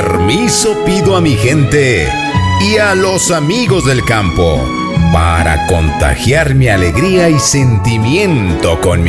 permiso pido a mi gente y a los amigos del campo para contagiar mi alegría y sentimiento con mi